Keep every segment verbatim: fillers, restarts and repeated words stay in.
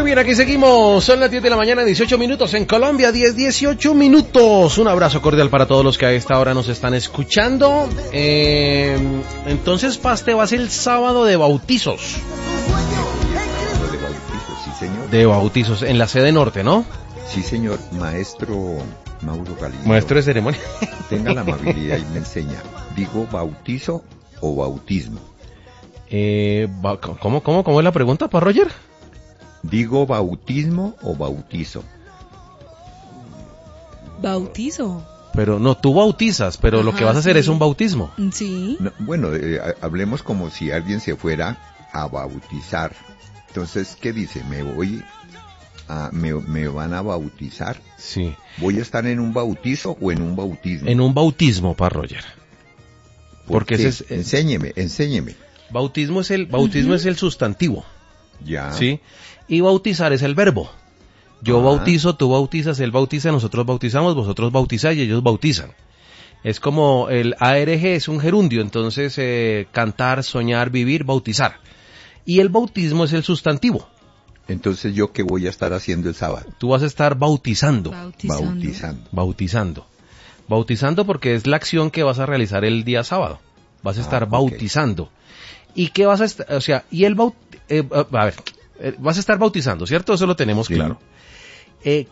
bien, aquí seguimos. Son las diez de la mañana, dieciocho minutos en Colombia, diez, dieciocho minutos. Un abrazo cordial para todos los que a esta hora nos están escuchando. Eh, entonces, Paste, va a ser el sábado de bautizos. De bautizos, sí, señor. De bautizos, en la sede norte, ¿no? Sí, señor. Maestro Mauro Galindo. Maestro de ceremonia. Tenga la amabilidad y me enseña. ¿Digo bautizo o bautismo? Eh, ¿cómo, cómo, ¿Cómo es la pregunta, para Roger? ¿Digo bautismo o bautizo? Bautizo. Pero no, tú bautizas, pero Ajá, lo que vas a hacer sí. es un bautismo. Sí. No, bueno, eh, hablemos como si alguien se fuera a bautizar. Entonces, ¿qué dice? ¿Me voy a, me, me van a bautizar? Sí. ¿Voy a estar en un bautizo o en un bautismo? En un bautismo, para Roger. ¿Por Porque qué? ese es... Enséñeme, enséñeme. Bautismo es el, bautismo uh-huh. es el sustantivo. Ya. ¿Sí? Y bautizar es el verbo. Yo Ajá. bautizo, tú bautizas, él bautiza, nosotros bautizamos, vosotros bautizáis y ellos bautizan. Es como el A R G es un gerundio, entonces eh, cantar, soñar, vivir, bautizar. Y el bautismo es el sustantivo. Entonces, ¿yo qué voy a estar haciendo el sábado? Tú vas a estar bautizando. Bautizando. Bautizando. Bautizando. Bautizando porque es la acción que vas a realizar el día sábado. Vas a estar ah, bautizando. Okay. ¿Y qué vas a estar, o sea, y el baut, eh, a ver, eh, vas a estar bautizando, ¿cierto? Eso lo tenemos sí. claro. Eh,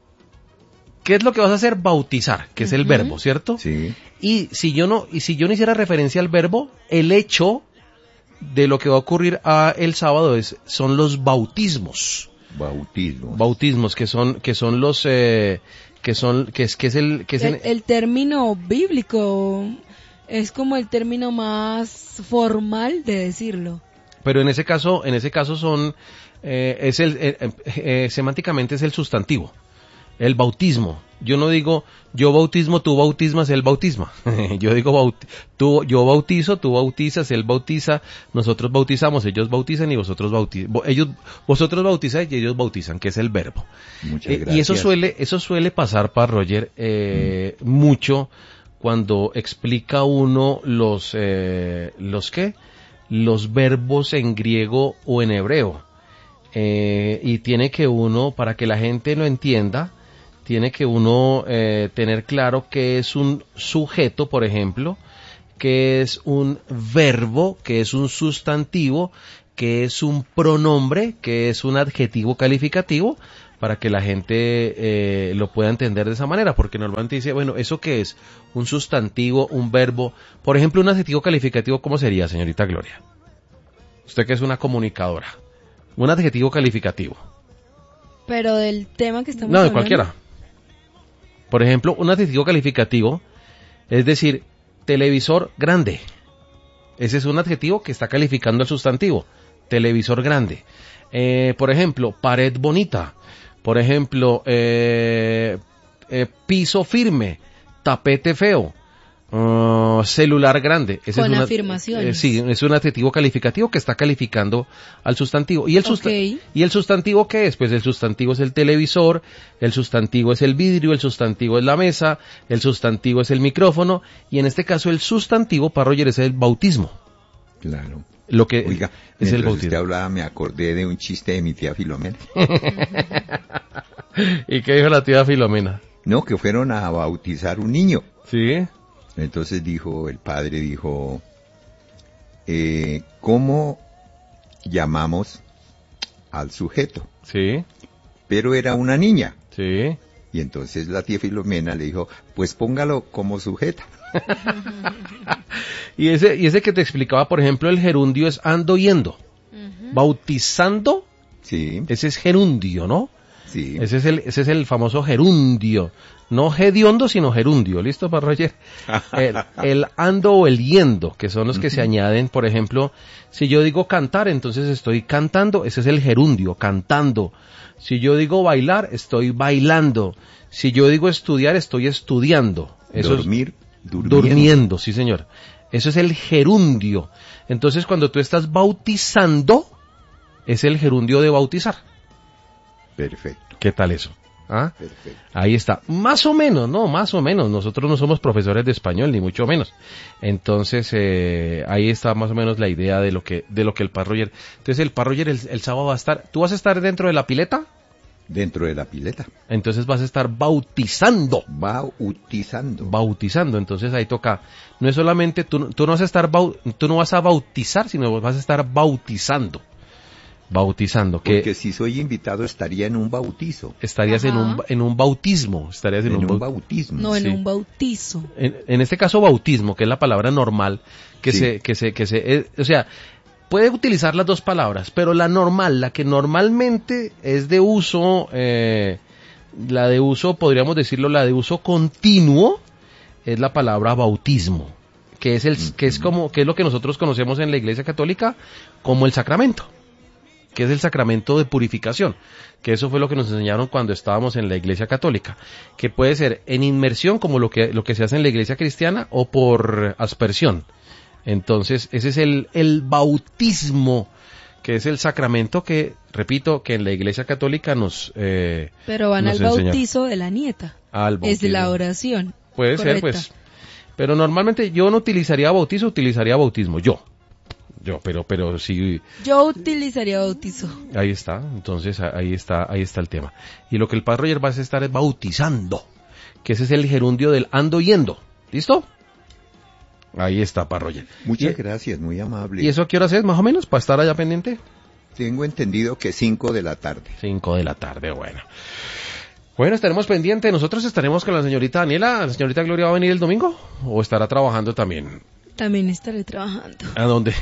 ¿Qué es lo que vas a hacer? Bautizar, que uh-huh. es el verbo, ¿cierto? Sí. Y si yo no, y si yo no hiciera referencia al verbo, el hecho de lo que va a ocurrir a el sábado es, son los bautismos. Bautismos. Bautismos, que son, que son los, eh, que son, que es, que es el, que es el, el, el término bíblico. Es como el término más formal de decirlo. Pero en ese caso, en ese caso son, eh, es el, eh, eh, semánticamente es el sustantivo, el bautismo. Yo no digo, yo bautismo, tú bautismas, él bautisma. Yo digo, baut- tú, yo bautizo, tú bautizas, él bautiza, nosotros bautizamos, ellos bautizan y vosotros bautizan. Ellos, vosotros bautizáis y ellos bautizan, que es el verbo. Muchas eh, gracias. Y eso suele, eso suele pasar para Roger, eh, mm. mucho, cuando explica uno los, eh, ¿los qué? Los verbos en griego o en hebreo. Eh, y tiene que uno, para que la gente lo entienda, tiene que uno eh, tener claro qué es un sujeto, por ejemplo, qué es un verbo, qué es un sustantivo, qué es un pronombre, qué es un adjetivo calificativo, para que la gente eh, lo pueda entender de esa manera, porque normalmente dice, bueno, ¿eso qué es? Un sustantivo, un verbo. Por ejemplo, un adjetivo calificativo, ¿cómo sería, señorita Gloria? Usted que es una comunicadora. Un adjetivo calificativo. Pero del tema que estamos No, de hablando. cualquiera. Por ejemplo, un adjetivo calificativo, es decir, televisor grande. Ese es un adjetivo que está calificando el sustantivo. Televisor grande. Eh, por ejemplo, pared bonita. Por ejemplo, eh, eh, piso firme, tapete feo, uh, celular grande. Ese Con es una, afirmaciones. Eh, sí, es un adjetivo calificativo que está calificando al sustantivo. ¿Y el, susta- okay. ¿Y el sustantivo qué es? Pues el sustantivo es el televisor, el sustantivo es el vidrio, el sustantivo es la mesa, el sustantivo es el micrófono, y en este caso el sustantivo, para Roger, es el bautismo. Claro. Lo que Oiga, es el bautismo. Usted hablaba, me acordé de un chiste de mi tía Filomena. ¿Y qué dijo la tía Filomena? No, que fueron a bautizar un niño. Sí. Entonces dijo, el padre dijo, eh, ¿cómo llamamos al sujeto? Sí. Pero era una niña. Sí. Y entonces la tía Filomena le dijo, pues póngalo como sujeta. y ese y ese que te explicaba, por ejemplo, el gerundio es ando yendo. Uh-huh. Bautizando, sí. Ese es gerundio, ¿no? Sí. Ese es el ese es el famoso gerundio, no hediondo, sino gerundio. ¿Listo, para Roger? el, el ando o el yendo, que son los que uh-huh. se añaden, por ejemplo, si yo digo cantar, entonces estoy cantando, ese es el gerundio, cantando. Si yo digo bailar, estoy bailando. Si yo digo estudiar, estoy estudiando. Eso Dormir. Es, Durmiendo. durmiendo, sí señor. Eso es el gerundio. Entonces cuando tú estás bautizando, es el gerundio de bautizar. Perfecto. ¿Qué tal eso? ¿Ah? Perfecto. Ahí está. Más o menos, no, más o menos. Nosotros no somos profesores de español, ni mucho menos. Entonces, eh, ahí está más o menos la idea de lo que, de lo que el Paz Roger. Entonces, el Paz Roger el, el sábado va a estar, ¿tú vas a estar dentro de la pileta? Dentro de la pileta. Entonces vas a estar bautizando. Bautizando. Bautizando. Entonces ahí toca, no es solamente, tú, tú no vas a estar, bau, tú no vas a bautizar, sino vas a estar bautizando. Bautizando. Que Porque si soy invitado estaría en un bautizo. estarías en un, en un bautismo. Estarías en, En un, un bau- bautismo. No, en Sí. un bautizo. En, en este caso bautismo, que es la palabra normal, que Sí. se, que se, que se, eh, o sea, puede utilizar las dos palabras, pero la normal, la que normalmente es de uso, eh, la de uso, podríamos decirlo, la de uso continuo, es la palabra bautismo, que es el, que es como, que es lo que nosotros conocemos en la Iglesia Católica como el sacramento, que es el sacramento de purificación, que eso fue lo que nos enseñaron cuando estábamos en la Iglesia Católica, que puede ser en inmersión como lo que, lo que se hace en la Iglesia Cristiana o por aspersión. Entonces, ese es el, el bautismo, que es el sacramento que, repito, que en la Iglesia Católica nos eh, Pero van nos al enseña. bautizo de la nieta. Al Es bautismo. la oración. Puede ser, correcta. pues. Pero normalmente yo no utilizaría bautizo, utilizaría bautismo. Yo. Yo, pero, pero sí, Yo utilizaría bautizo. ahí está. Entonces, a- ahí está, ahí está el tema. Y lo que el Padre Roger va a estar es bautizando, que ese es el gerundio del ando yendo. ¿Listo? Ahí está, Padre Roger. Muchas ¿Y- gracias, muy amable. ¿Y eso a qué hora es, más o menos, para estar allá pendiente? Tengo entendido que cinco de la tarde. Cinco de la tarde, bueno. Bueno, estaremos pendientes. Nosotros estaremos con la señorita Daniela. ¿La señorita Gloria va a venir el domingo? ¿O estará trabajando también? También estaré trabajando. ¿A dónde?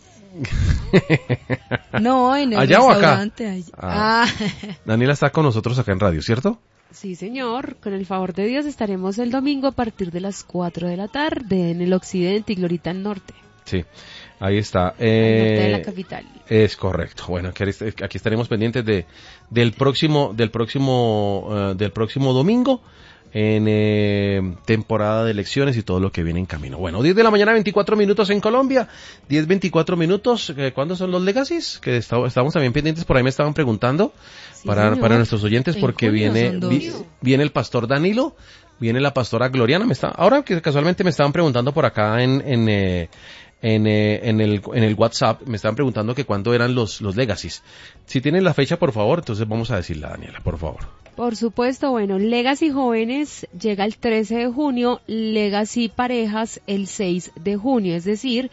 No, en el ¿Allá o acá? restaurante. allá. Ah. Ah. Daniela está con nosotros acá en radio, ¿cierto? Sí, señor. Con el favor de Dios estaremos el domingo a partir de las cuatro de la tarde en el occidente y Glorita al norte, Sí, ahí está. al norte de la Eh, capital. es correcto. Bueno, aquí, aquí estaremos pendientes de del próximo del próximo eh, del próximo domingo en eh, temporada de elecciones y todo lo que viene en camino. Bueno, diez de la mañana, veinticuatro minutos en Colombia, diez veinticuatro minutos. Eh, ¿Cuándo son los legacies? Que está- estamos también pendientes, por ahí me estaban preguntando Sí, para, señor. para nuestros oyentes, En porque junio viene son dos. vi- viene el pastor Danilo, viene la pastora Gloriana. Me está, ahora que casualmente me estaban preguntando por acá en en eh, en, eh, en el en el WhatsApp, me estaban preguntando que cuándo eran los los legacies. Si tienen la fecha, por favor, entonces vamos a decirla, Daniela, por favor. Por supuesto, bueno, Legacy Jóvenes llega el trece de junio, Legacy Parejas el seis de junio, es decir,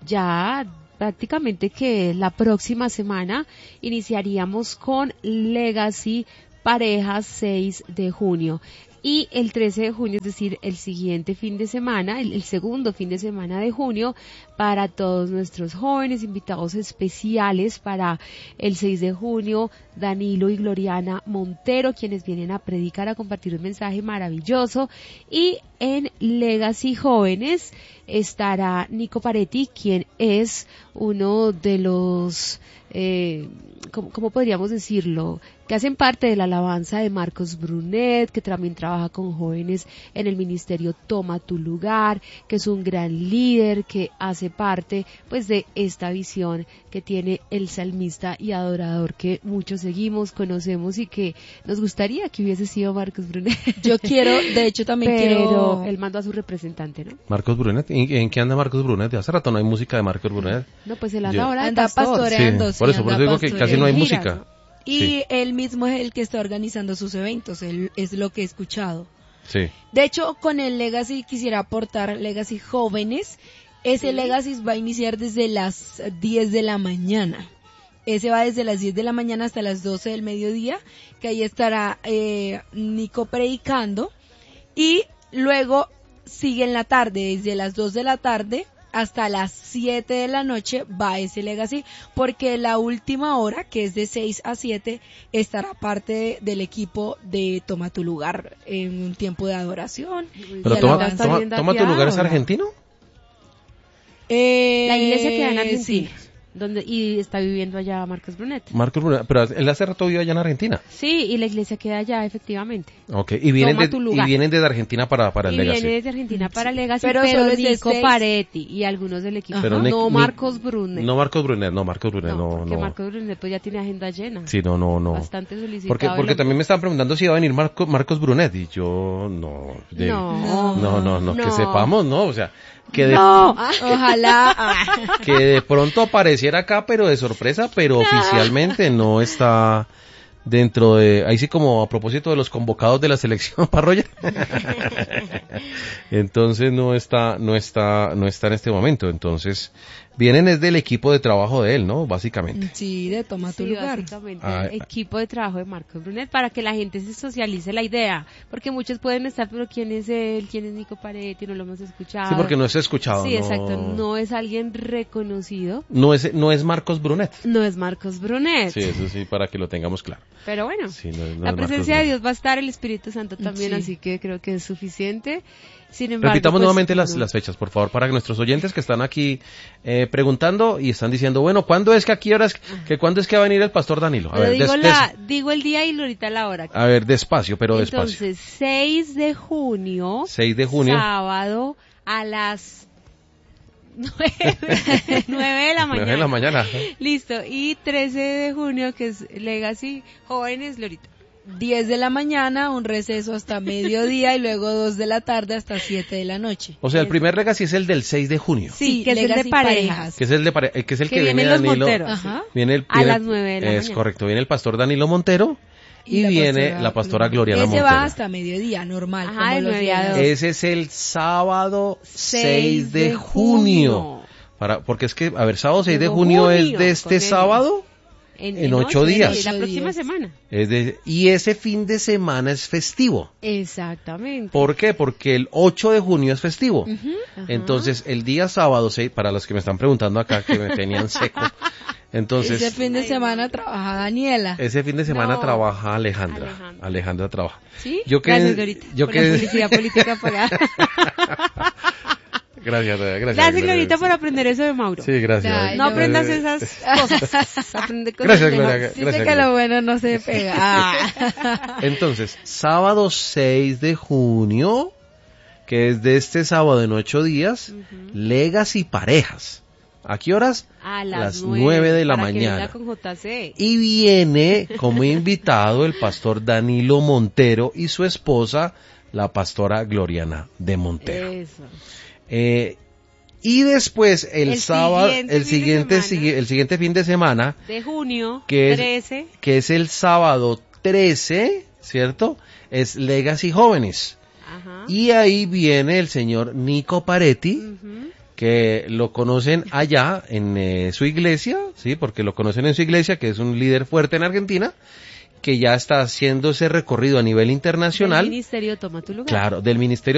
ya prácticamente que la próxima semana iniciaríamos con Legacy Parejas seis de junio. Y el trece de junio, es decir, el siguiente fin de semana, el, el segundo fin de semana de junio, para todos nuestros jóvenes, invitados especiales para el seis de junio, Danilo y Gloriana Montero, quienes vienen a predicar, a compartir un mensaje maravilloso. Y en Legacy Jóvenes estará Nico Paretti, quien es uno de los, eh, ¿cómo, cómo podríamos decirlo?, que hacen parte de la alabanza de Marcos Brunet, que también trabaja con jóvenes en el ministerio Toma tu Lugar, que es un gran líder, que hace parte pues de esta visión que tiene el salmista y adorador que muchos seguimos, conocemos y que nos gustaría que hubiese sido Marcos Brunet. Yo quiero, de hecho también Pero quiero... él mandó a su representante, ¿no? Marcos Brunet, ¿en, en qué anda Marcos Brunet? De hace rato no hay música de Marcos Brunet. No, pues él anda Yo- ahora de Anda pastor. pastoreando. Sí, por sí, eso, por anda eso digo que pastoreando. casi no hay En giras, música. ¿no? Y Sí. él mismo es el que está organizando sus eventos, él, es lo que he escuchado. Sí. De hecho, con el Legacy quisiera aportar Legacy Jóvenes. Ese Sí. Legacy va a iniciar desde las diez de la mañana. Ese va desde las diez de la mañana hasta las doce del mediodía, que ahí estará eh, Nico predicando. Y luego sigue en la tarde, desde las dos de la tarde hasta las siete de la noche va ese Legacy, porque la última hora, que es de seis a siete, estará parte del equipo de Toma tu Lugar en un tiempo de adoración. Pero y toma, alabanza. toma, bien toma tu dateado, lugar, ¿es ¿no? argentino? Eh, La iglesia queda en Argentina. sí. donde y está viviendo allá Marcos Brunet. Marcos Brunet, pero él hace rato vive allá en Argentina. Sí, y la iglesia queda allá, efectivamente. Okay, y vienen, Toma de, tu y lugar. vienen desde Argentina para, para el Y Legacy. viene desde Argentina para Legacy, Pero pero, solo es de Nico seis. Paretti y algunos del equipo. Pero no Nic- Nic- Marcos Brunet. No Marcos Brunet, no Marcos Brunet, no, porque no. Marcos Brunet pues ya tiene agenda llena. Sí, no, no, no. Bastante solicitado. Porque, porque el también me hombre. estaban preguntando si iba a venir Marco, Marcos Brunet y yo no. de- No. no, no, no, que No. sepamos, ¿no? O sea, que de, No. Ojalá. ah. que de pronto apareciera acá, pero de sorpresa, pero oficialmente no está dentro de, ahí sí como a propósito de los convocados de la selección para Roger. Entonces no está, no está, no está en este momento. Entonces, vienen es del equipo de trabajo de él, ¿no? Básicamente. Sí, de toma tu Sí, lugar. básicamente, Ah, el equipo de trabajo de Marcos Brunet para que la gente se socialice la idea, porque muchos pueden estar, pero ¿quién es él? ¿Quién es Nico Paretti? No lo hemos escuchado. Sí, porque no es escuchado. Sí, no, exacto, no es alguien reconocido, No es, no es Marcos Brunet. no es Marcos Brunet, Sí, eso sí, para que lo tengamos claro. pero bueno, Sí, no es- no la es Marcos presencia de Brunet. Dios va a estar, el Espíritu Santo también, Sí. así que creo que es suficiente. Sin embargo, Repitamos pues, nuevamente las, no. las fechas, por favor, para que nuestros oyentes que están aquí eh, preguntando y están diciendo, bueno, ¿cuándo es que aquí horas, que cuándo es que va a venir el pastor Danilo? A Pero ver, digo, des- la, digo el día y ahorita la hora. des- a ver, despacio, pero despacio. Entonces, seis de junio, seis de junio, sábado, a las nueve, nueve de la nueve mañana. de la mañana. Listo, y trece de junio, que es Legacy Jóvenes Lorita. diez de la mañana, un receso hasta mediodía y luego dos de la tarde hasta siete de la noche. O sea, el primer Legacy es el del seis de junio, Sí, que es el Legacy de parejas. que es el de pare- eh, que es el que, Que viene vienen los Danilo. Monteros. Ajá. Viene el, A viene- las nueve de la Es mañana. correcto, viene el pastor Danilo Montero y, la viene pastora la pastora Gloriana Ese Montero. va hasta mediodía, normal. Ajá, como de los nueve a días. dos. Ese es el sábado seis de junio. Para, porque es que, a ver, sábado seis de Llegó junio es junio, de este con él. sábado. En ocho días. sí, la Ocho próxima días. semana. Es de- y ese fin de semana es festivo. Exactamente. ¿Por qué? Porque el ocho de junio es festivo. Ajá. Entonces, el día sábado, seis, para los que me están preguntando acá, que me tenían seco. Entonces, Ese fin de semana trabaja Daniela. ese fin de semana No. trabaja Alejandra. Alejandra. Alejandra trabaja. ¿Sí? Yo que- Gracias, Glorita, yo por que- la publicidad política pagada. Gracias, gracias. Gracias, Glorita, por aprender eso de Mauro. Sí, gracias. Ay, No no. aprendas esas cosas. Aprende cosas Gracias, de- Gloria. Dice Gracias, que Gloria. lo bueno no se pega. Ah. Entonces, sábado seis de junio, que es de este sábado en ocho días, Legacy Parejas. ¿A qué horas? A las, Las nueve, nueve de la para que mañana. venga con J C. Y viene como invitado el pastor Danilo Montero y su esposa, la pastora Gloriana de Montero. Eso. Eh, y después el, El sábado, siguiente el fin de siguiente, semana. sigui- el siguiente fin de semana, De junio, que es, trece. que es el sábado trece, ¿cierto? Es Legacy Jóvenes. Ajá. Y ahí viene el señor Nico Paretti, Ujú. que lo conocen allá en eh, su iglesia, sí, porque lo conocen en su iglesia, que es un líder fuerte en Argentina, que ya está haciendo ese recorrido a nivel internacional. El ministerio toma tu lugar. Claro, del ministerio